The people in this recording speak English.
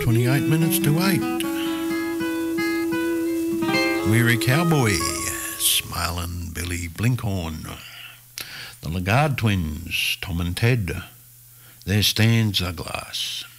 28 minutes to 8. Weary Cowboy, Smiling Billy Blinkhorn. The Lagarde Twins, Tom and Ted. There Stands a Glass.